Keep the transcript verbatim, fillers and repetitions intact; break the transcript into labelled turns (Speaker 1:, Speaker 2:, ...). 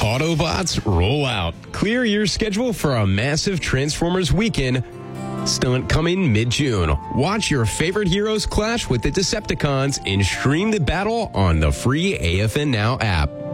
Speaker 1: Autobots, roll out. Clear your schedule for a massive Transformers weekend. Stunt coming mid-June. Watch your favorite heroes clash with the Decepticons and stream the battle on the free A F N Now app.